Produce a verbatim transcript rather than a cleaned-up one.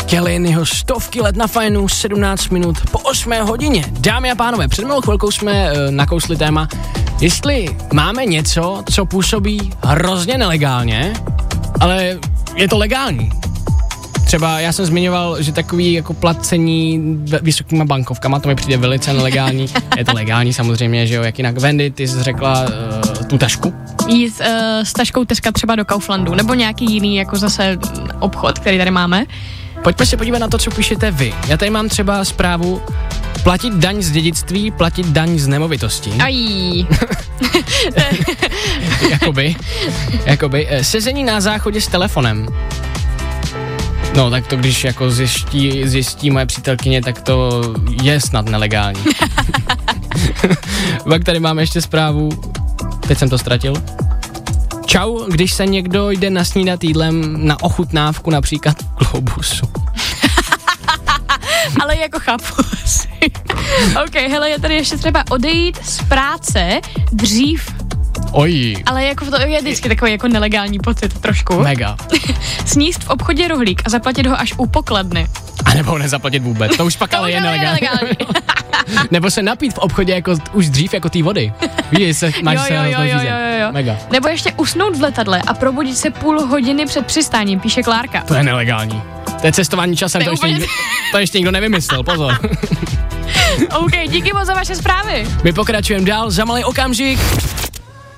Kellyn, jeho stovky let na fajnu, sedmnáct minut po osmé hodině. Dámy a pánové, před malou chvilkou jsme uh, nakousli téma, jestli máme něco, co působí hrozně nelegálně, ale je to legální. Třeba já jsem zmiňoval, že takový jako placení vysokýma bankovkama, to mi přijde velice nelegální. Je to legální samozřejmě, že jo, jak jinak. Wendy, ty jsi řekla uh, tu tašku. Jít uh, s taškou teďka třeba do Kauflandu, nebo nějaký jiný jako zase obchod, který tady máme. Pojďme se podívat na to, co píšete vy. Já tady mám třeba zprávu platit daň z dědictví, platit daň z nemovitosti. Ají. jakoby, jakoby. Sezení na záchodě s telefonem. No, tak to když jako zjistí, zjistí moje přítelkyně, tak to je snad nelegální. Pak tady máme ještě zprávu, teď jsem to ztratil. Čau, když se někdo jde nasnídat jídlem na ochutnávku například Globusu. Ale jako chápu asi. OK, hele, je tady ještě třeba odejít z práce dřív. Oj. Ale jako to je vždycky takový jako nelegální pocit trošku. Mega. Sníst v obchodě rohlík a zaplatit ho až u pokladny. A nebo ho nezaplatit vůbec, to už pak ale je nelegální. Nebo se napít v obchodě jako už dřív jako té vody. Víš, se máš jo, se jo, jo, jo, jo, jo. Mega. Nebo ještě usnout v letadle a probudit se půl hodiny před přistáním, píše Klárka. To je nelegální. To je cestování časem, to, to, ještě, nikdo, to ještě nikdo nevymyslel, pozor. OK, díky moc za vaše zprávy. My pokračujeme dál za malý okamžik.